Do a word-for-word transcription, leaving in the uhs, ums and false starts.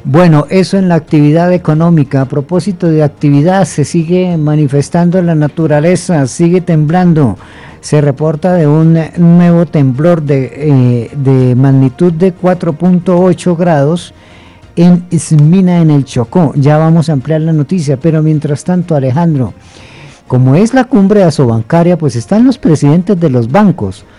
Bueno, eso en la actividad económica. A propósito de actividad, se sigue manifestando la naturaleza, sigue temblando. Se reporta de un nuevo temblor de, eh, de magnitud de cuatro punto ocho grados en Esmina, en el Chocó. Ya vamos a ampliar la noticia, pero mientras tanto, Alejandro, como es la cumbre asobancaria, pues están los presidentes de los bancos.